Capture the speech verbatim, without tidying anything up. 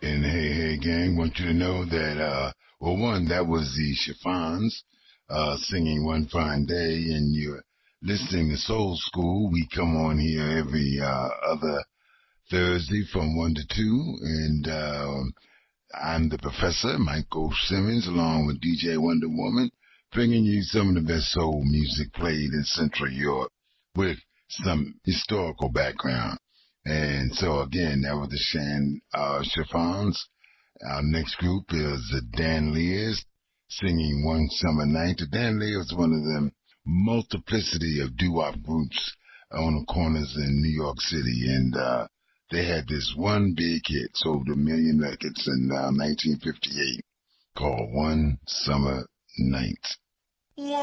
And hey, hey, gang, want you to know that, uh, well, one, that was the Chiffons, uh, singing One Fine Day, and you're listening to Soul School. We come on here every, uh, other Thursday from one to two, and, uh, I'm the professor, Michael Simmons, along with D J Wonder Woman, bringing you some of the best soul music played in Central Europe with some historical background. And so, again, that was the Shan uh, Chiffons. Our next group is the Dan Lears singing One Summer Night. The Dan Lears is one of them multiplicity of doo-wop groups on the corners in New York City. And uh, they had this one big hit, sold a million records in uh, nineteen fifty-eight, called One Summer Night.